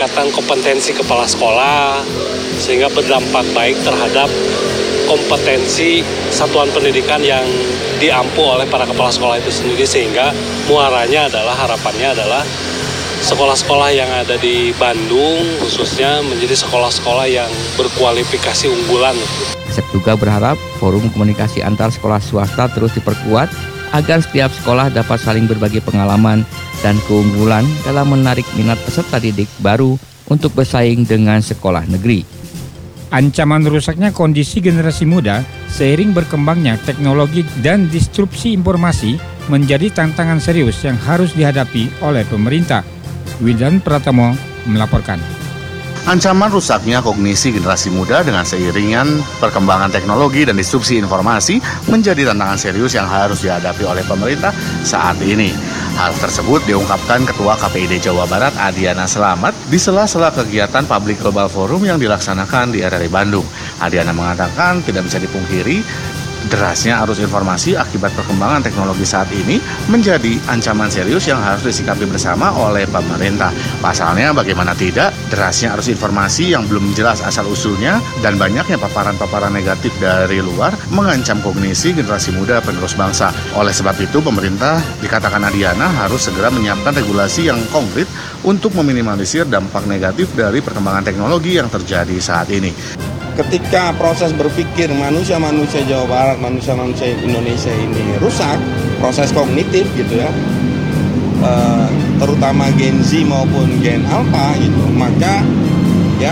peningkatan kompetensi kepala sekolah sehingga berdampak baik terhadap kompetensi satuan pendidikan yang diampu oleh para kepala sekolah itu sendiri, sehingga muaranya adalah, harapannya adalah sekolah-sekolah yang ada di Bandung khususnya menjadi sekolah-sekolah yang berkualifikasi unggulan. Asep juga berharap forum komunikasi antar sekolah swasta terus diperkuat agar setiap sekolah dapat saling berbagi pengalaman dan keunggulan dalam menarik minat peserta didik baru untuk bersaing dengan sekolah negeri. Ancaman rusaknya kondisi generasi muda seiring berkembangnya teknologi dan disrupsi informasi menjadi tantangan serius yang harus dihadapi oleh pemerintah. Wildan Pratamo melaporkan. Ancaman rusaknya kognisi generasi muda dengan seiringan perkembangan teknologi dan disrupsi informasi menjadi tantangan serius yang harus dihadapi oleh pemerintah saat ini. Hal tersebut diungkapkan Ketua KPID Jawa Barat Adiana Selamat di sela-sela kegiatan Public Global Forum yang dilaksanakan di RRI Bandung. Adiana mengatakan tidak bisa dipungkiri derasnya arus informasi akibat perkembangan teknologi saat ini menjadi ancaman serius yang harus disikapi bersama oleh pemerintah. Pasalnya bagaimana tidak, derasnya arus informasi yang belum jelas asal-usulnya dan banyaknya paparan-paparan negatif dari luar mengancam kognisi generasi muda penerus bangsa. Oleh sebab itu pemerintah, dikatakan Adiana, harus segera menyiapkan regulasi yang konkret untuk meminimalisir dampak negatif dari perkembangan teknologi yang terjadi saat ini. Ketika proses berpikir manusia-manusia Jawa Barat, manusia-manusia Indonesia ini rusak, proses kognitif gitu ya, terutama Gen Z maupun Gen Alpha gitu, maka ya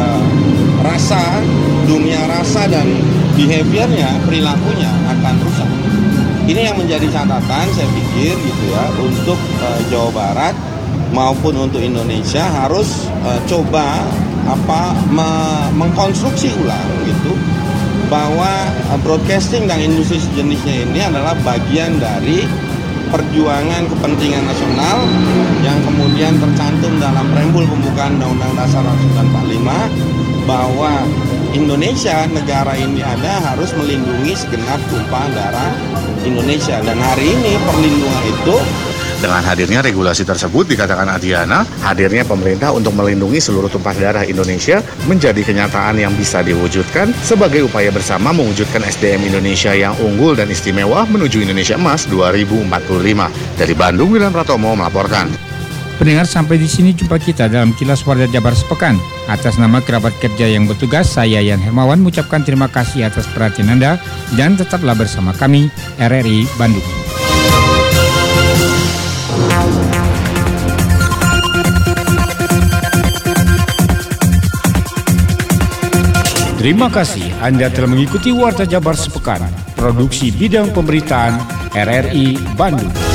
dunia rasa dan behaviornya, perilakunya akan rusak. Ini yang menjadi catatan saya pikir gitu ya, untuk Jawa Barat maupun untuk Indonesia harus coba mengkonstruksi ulang gitu bahwa broadcasting dan industri sejenisnya ini adalah bagian dari perjuangan kepentingan nasional yang kemudian tercantum dalam preambul pembukaan Undang-Undang Dasar 1945 bahwa Indonesia, negara ini ada, harus melindungi segenap tumpah darah Indonesia, dan hari ini perlindungan itu. Dengan hadirnya regulasi tersebut, dikatakan Adiana, hadirnya pemerintah untuk melindungi seluruh tumpah darah Indonesia menjadi kenyataan yang bisa diwujudkan sebagai upaya bersama mewujudkan SDM Indonesia yang unggul dan istimewa menuju Indonesia Emas 2045. Dari Bandung, Wildan Pratomo melaporkan. Pendengar, sampai di sini jumpa kita dalam Kilas Warta Jabar Sepekan. Atas nama kerabat kerja yang bertugas, saya Yan Hermawan mengucapkan terima kasih atas perhatian Anda dan tetaplah bersama kami, RRI Bandung. Terima kasih Anda telah mengikuti Warta Jabar Sepekan, produksi bidang pemberitaan RRI Bandung.